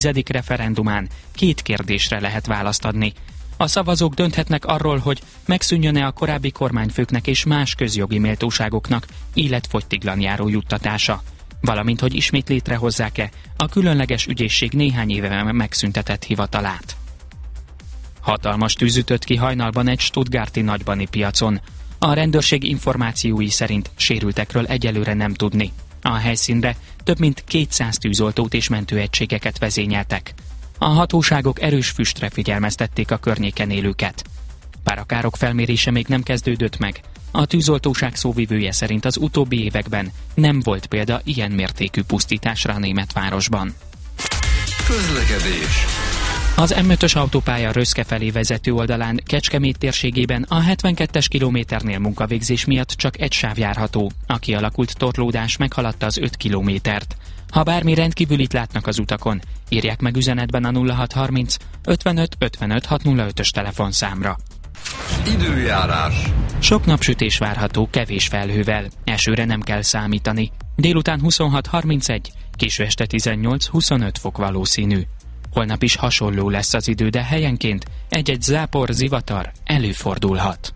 referendumán 2 kérdésre lehet választ adni. A szavazók dönthetnek arról, hogy megszűnjön-e a korábbi kormányfőknek és más közjogi méltóságoknak életfogytiglan járó juttatása, valamint hogy ismét létrehozzák-e a különleges ügyészség néhány éve megszüntetett hivatalát. Hatalmas tűz ütött ki hajnalban egy stuttgarti nagybani piacon. A rendőrség információi szerint sérültekről egyelőre nem tudni. A helyszínre több mint 200 tűzoltót és mentőegységeket vezényeltek. A hatóságok erős füstre figyelmeztették a környéken élőket. Bár a károk felmérése még nem kezdődött meg, a tűzoltóság szóvivője szerint az utóbbi években nem volt példa ilyen mértékű pusztításra a német városban. Közlekedés. Az M5-ös autópálya Röszke felé vezető oldalán Kecskemét térségében a 72-es kilométernél munkavégzés miatt csak egy sáv járható. A kialakult torlódás meghaladta az 5 kilométert. Ha bármi rendkívülit látnak az utakon, írják meg üzenetben a 0630 55 55 605-ös telefonszámra. Időjárás. Sok napsütés várható kevés felhővel, esőre nem kell számítani. Délután 26-31, késő este 18-25 fok valószínű. Holnap is hasonló lesz az idő, de helyenként egy-egy zápor, zivatar előfordulhat.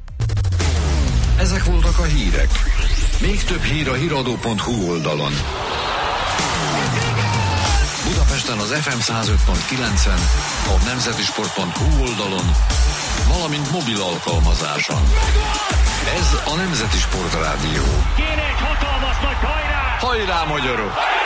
Ezek voltak a hírek. Még több hír a hiradó.hu oldalon. Budapesten az FM 105.9-en, a nemzetisport.hu oldalon, valamint mobil alkalmazáson. Ez a Nemzeti Sport Rádió. Kéne egy hatalmas nagy hajrá! Hajrá, magyarok!